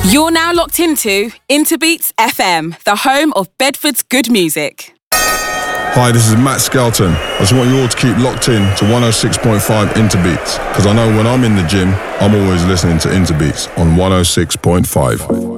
You're now locked into Interbeats FM, the home of Bedford's good music. Hi, this is Matt Skelton. I just want you all to keep locked in to 106.5 Interbeats, because I know when I'm in the gym, I'm always listening to Interbeats on 106.5.